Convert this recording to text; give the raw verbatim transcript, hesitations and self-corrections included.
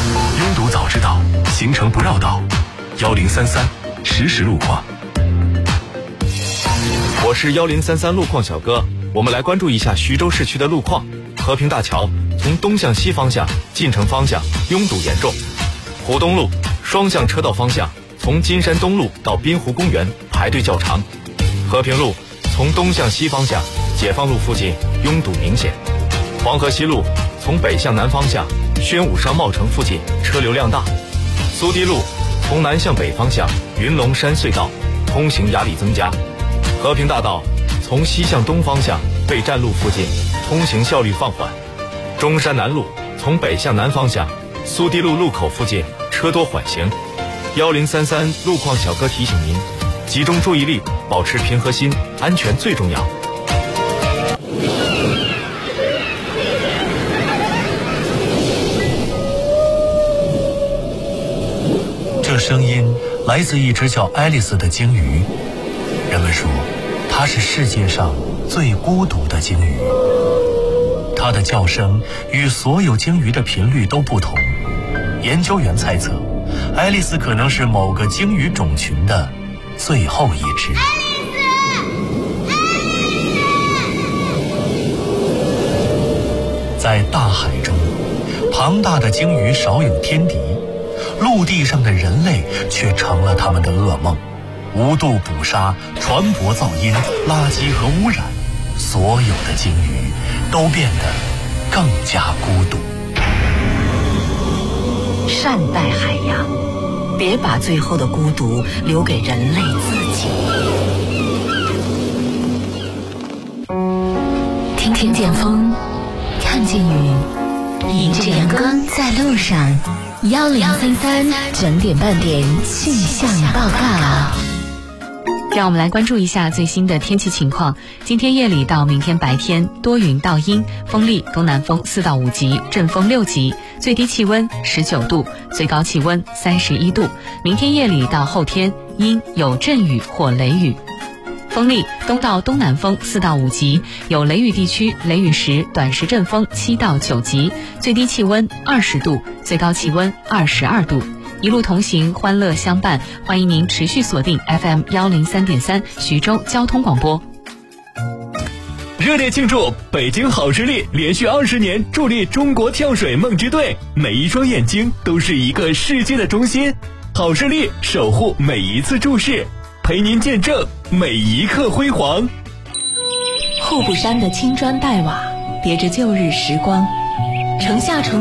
拥堵早知道，行程不绕道。幺零三三实时路况。 我是幺零三三路况小哥，我们来关注一下徐州市区的路况。和平大桥从东向西方向进城方向拥堵严重，湖东路双向车道方向从金山东路到滨湖公园排队较长，和平路从东向西方向解放路附近拥堵明显，黄河西路从北向南方向宣武商贸城附近车流量大，苏堤路从南向北方向云龙山隧道通行压力增加，和平大道从西向东方向备战路附近通行效率放缓，中山南路从北向南方向苏堤路路口附近车多缓行。幺零三三路况小哥提醒您，集中注意力，保持平和心，安全最重要。 这声音来自一只叫爱丽丝的鲸鱼，人们说它是世界上最孤独的鲸鱼。它的叫声与所有鲸鱼的频率都不同，研究员猜测爱丽丝可能是某个鲸鱼种群的最后一只。在大海中，庞大的鲸鱼少有天敌，陆地上的人类却成了他们的噩梦。无度捕杀、船舶噪音、垃圾和污染，所有的鲸鱼都变得更加孤独。 善待海洋，别把最后的孤独留给人类自己。 听听见风，看见雨，迎着阳光在路上。幺零三三整点半点气象报告。 让我们来关注一下最新的天气情况。今天夜里到明天白天多云到阴，风力东南风四到五级，阵风六级，最低气温十九度，最高气温三十一度。明天夜里到后天阴有阵雨或雷雨，风力东到东南风四到五级，有雷雨地区雷雨时短时阵风七到九级，最低气温二十度，最高气温二十二度。一路同行，欢乐相伴，欢迎您持续锁定 F M 幺零三点三徐州交通广播。 热烈庆祝北京好视力连续二十年助力中国跳水梦之队，每一双眼睛都是一个世界的中心，好视力守护每一次注视，陪您见证每一刻辉煌。 户部山的青砖黛瓦别着旧日时光，城下城